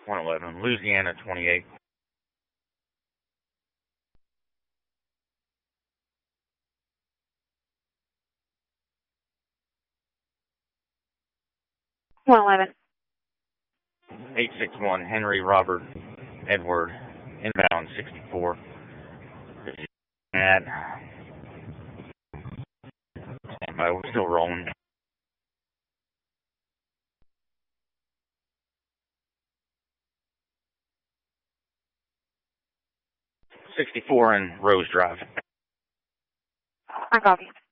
111, Louisiana 28. One 11. 861, Henry Robert Edward, inbound 64. At standby, we're still rolling. '64 and Rose Drive. I copy.